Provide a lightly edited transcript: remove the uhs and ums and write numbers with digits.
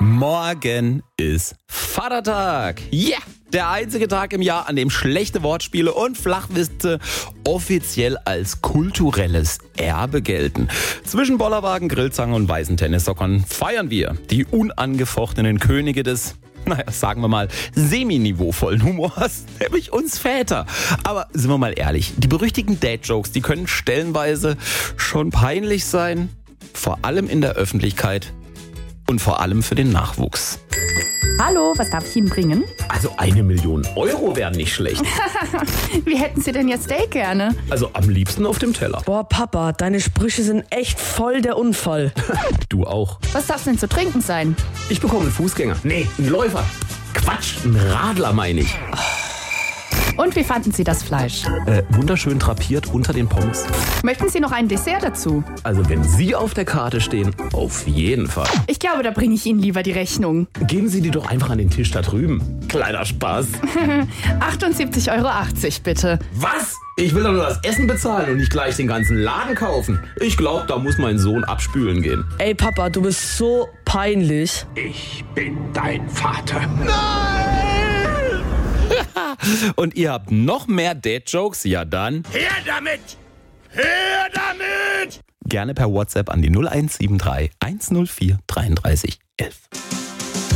Morgen ist Vatertag. Yeah! Der einzige Tag im Jahr, an dem schlechte Wortspiele und Flachwitze offiziell als kulturelles Erbe gelten. Zwischen Bollerwagen, Grillzange und weißen Tennissockern feiern wir die unangefochtenen Könige des, sagen wir mal, semi-niveauvollen Humors, nämlich uns Väter. Aber sind wir mal ehrlich, die berüchtigten Dad-Jokes, die können stellenweise schon peinlich sein, vor allem in der Öffentlichkeit und vor allem für den Nachwuchs. Hallo, was darf ich Ihnen bringen? Also 1 Million Euro wären nicht schlecht. Wie hätten Sie denn Ihr Steak gerne? Also am liebsten auf dem Teller. Boah, Papa, deine Sprüche sind echt voll der Unfall. Du auch. Was darf denn zu trinken sein? Ich bekomme einen Fußgänger. Nee, einen Läufer. Quatsch, einen Radler meine ich. Und wie fanden Sie das Fleisch? Wunderschön drapiert unter den Pommes. Möchten Sie noch ein Dessert dazu? Also wenn Sie auf der Karte stehen, auf jeden Fall. Ich glaube, da bringe ich Ihnen lieber die Rechnung. Geben Sie die doch einfach an den Tisch da drüben. Kleiner Spaß. 78,80 Euro bitte. Was? Ich will doch nur das Essen bezahlen und nicht gleich den ganzen Laden kaufen. Ich glaube, da muss mein Sohn abspülen gehen. Ey, Papa, du bist so peinlich. Ich bin dein Vater. Und ihr habt noch mehr Dad-Jokes? Ja dann Her damit! Her damit! gerne per WhatsApp an die 0173 104 33 11.